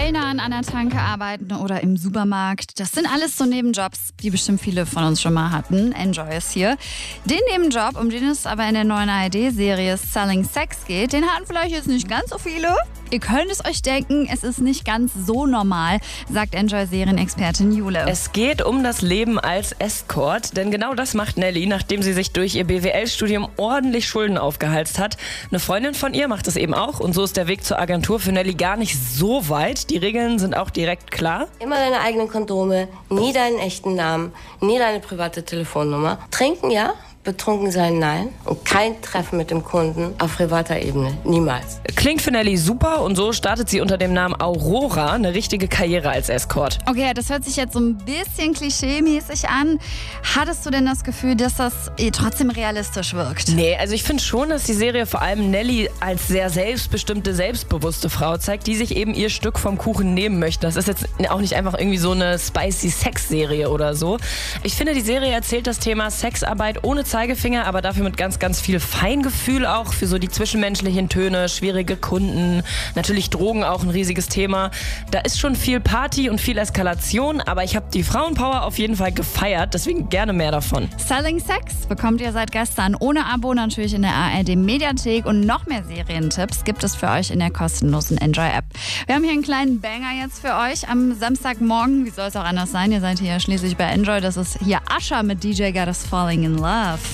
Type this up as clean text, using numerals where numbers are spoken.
Kellnern an der Tanke arbeiten oder im Supermarkt. Das sind alles so Nebenjobs, die bestimmt viele von uns schon mal hatten. Enjoy ist hier. Den Nebenjob, um den es aber in der neuen ARD-Serie Selling Sex geht, den hatten vielleicht jetzt nicht ganz so viele. Ihr könnt es euch denken, es ist nicht ganz so normal, sagt Enjoy-Serienexpertin Jule. Es geht um das Leben als Escort, denn genau das macht Nelly, nachdem sie sich durch ihr BWL-Studium ordentlich Schulden aufgehalst hat. Eine Freundin von ihr macht es eben auch und so ist der Weg zur Agentur für Nelly gar nicht so weit. Die Regeln sind auch direkt klar. Immer deine eigenen Kondome, nie deinen echten Namen, nie deine private Telefonnummer. Trinken, ja. Betrunken sein, nein. Und kein Treffen mit dem Kunden auf privater Ebene. Niemals. Klingt für Nelly super und so startet sie unter dem Namen Aurora eine richtige Karriere als Escort. Okay, das hört sich jetzt so ein bisschen klischee-mäßig an. Hattest du denn das Gefühl, dass das trotzdem realistisch wirkt? Nee, also ich finde schon, dass die Serie vor allem Nelly als sehr selbstbestimmte, selbstbewusste Frau zeigt, die sich eben ihr Stück vom Kuchen nehmen möchte. Das ist jetzt auch nicht einfach irgendwie so eine spicy Sex-Serie oder so. Ich finde, die Serie erzählt das Thema Sexarbeit ohne Zeigefinger, aber dafür mit ganz, ganz viel Feingefühl auch für so die zwischenmenschlichen Töne, schwierige Kunden, natürlich Drogen auch ein riesiges Thema. Da ist schon viel Party und viel Eskalation, aber ich habe die Frauenpower auf jeden Fall gefeiert, deswegen gerne mehr davon. Selling Sex bekommt ihr seit gestern ohne Abo natürlich in der ARD-Mediathek und noch mehr Serientipps gibt es für euch in der kostenlosen Enjoy-App. Wir haben hier einen kleinen Banger jetzt für euch am Samstagmorgen. Wie soll es auch anders sein? Ihr seid hier schließlich bei Enjoy. Das ist hier Usher mit DJ Got Us Falling in Love.